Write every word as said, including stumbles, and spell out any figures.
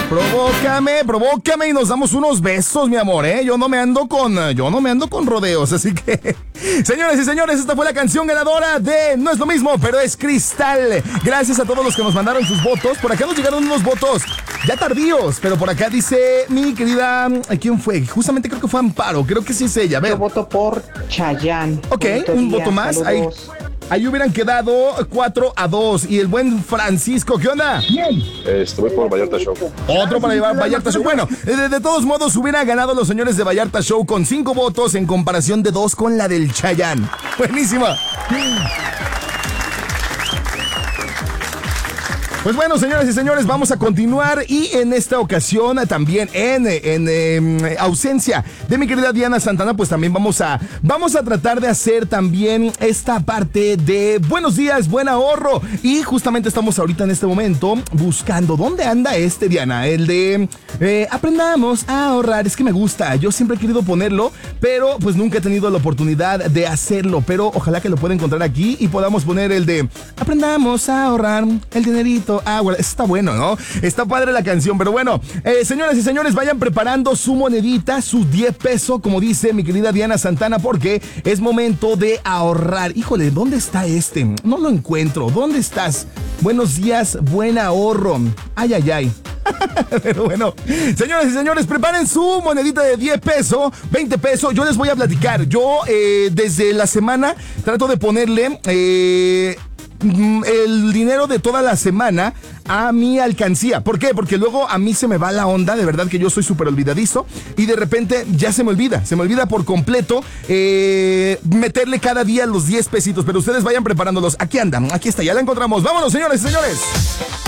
Provócame, provócame y nos damos unos besos, mi amor, ¿eh? Yo no me ando con, yo no me ando con rodeos, así que... Señores y señores, esta fue la canción ganadora de No es lo mismo, pero es Cristal. Gracias a todos los que nos mandaron sus votos. Por acá nos llegaron unos votos ya tardíos, pero por acá dice mi querida... ¿Quién fue? Justamente creo que fue Amparo, creo que sí es ella. A ver. Yo voto por Chayanne. Ok, un voto más. Ahí, ahí hubieran quedado cuatro a dos. Y el buen Francisco, ¿qué onda? Bien. Estuve por Vallarta Show. Otro para llevar Vallarta Show. Bueno, de, de todos modos hubiera ganado los señores de Vallarta Show con cinco votos en comparación de dos con la del Chayanne. Buenísima. Pues bueno, señoras y señores, vamos a continuar y en esta ocasión también en, en, en ausencia de mi querida Diana Santana, pues también vamos a, vamos a tratar de hacer también esta parte de buenos días, buen ahorro. Y justamente estamos ahorita en este momento buscando dónde anda este, Diana, el de eh, aprendamos a ahorrar. Es que me gusta, yo siempre he querido ponerlo, pero pues nunca he tenido la oportunidad de hacerlo, pero ojalá que lo pueda encontrar aquí y podamos poner el de aprendamos a ahorrar el dinerito. Ah, bueno, está bueno, ¿no? Está padre la canción, pero bueno, eh, señoras y señores, vayan preparando su monedita, su diez pesos, como dice mi querida Diana Santana, porque es momento de ahorrar. Híjole, ¿dónde está este? No lo encuentro. ¿Dónde estás? Buenos días, buen ahorro. Ay, ay, ay. Pero bueno, señoras y señores, preparen su monedita de diez pesos, veinte pesos. Yo les voy a platicar. Yo eh, desde la semana trato de ponerle... Eh, el dinero de toda la semana a mi alcancía. ¿Por qué? Porque luego a mí se me va la onda, de verdad que yo soy súper olvidadizo y de repente ya se me olvida, se me olvida por completo eh, meterle cada día los diez pesitos, pero ustedes vayan preparándolos. Aquí andan, aquí está, ya la encontramos. Vámonos, señores y señores.